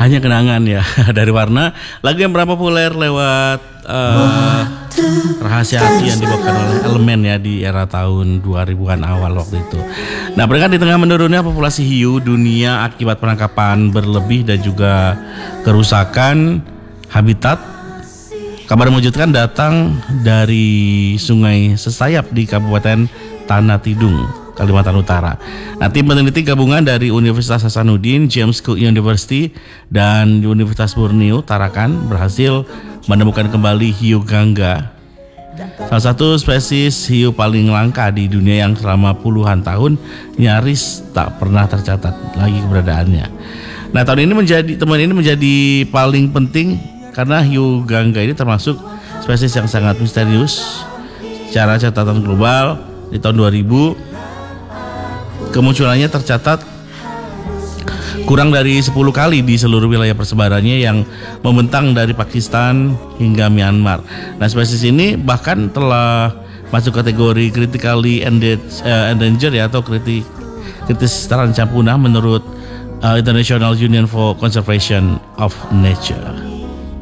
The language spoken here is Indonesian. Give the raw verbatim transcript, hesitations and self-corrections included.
Hanya kenangan ya. Dari Warna, lagu yang pernah populer lewat uh, Rahasia Hati yang dibawakan oleh Elemen ya di era tahun dua ribuan awal waktu itu. Nah, berkat di tengah menurunnya populasi hiu dunia akibat penangkapan berlebih dan juga kerusakan habitat, kabar mengejutkan datang dari Sungai Sesayap di Kabupaten Tanah Tidung, Kalimantan Utara. Nah, tim peneliti gabungan dari Universitas Hasanuddin, James Cook University, dan Universitas Borneo Tarakan berhasil menemukan kembali hiu gangga, salah satu spesies hiu paling langka di dunia yang selama puluhan tahun nyaris tak pernah tercatat lagi keberadaannya. Nah, tahun ini menjadi teman ini menjadi paling penting karena hiu gangga ini termasuk spesies yang sangat misterius. Secara catatan global di tahun dua ribu kemunculannya tercatat kurang dari sepuluh kali di seluruh wilayah persebarannya yang membentang dari Pakistan hingga Myanmar. Nah, spesies ini bahkan telah masuk kategori critically endangered ya, atau kritik, kritis terancam punah menurut uh, International Union for Conservation of Nature.